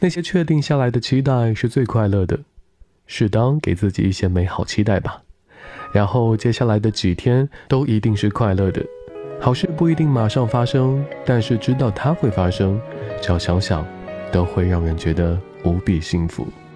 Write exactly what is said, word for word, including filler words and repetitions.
那些确定下来的期待是最快乐的，适当给自己一些美好期待吧，然后接下来的几天都一定是快乐的。好事不一定马上发生，但是知道它会发生，只要想想都会让人觉得无比幸福。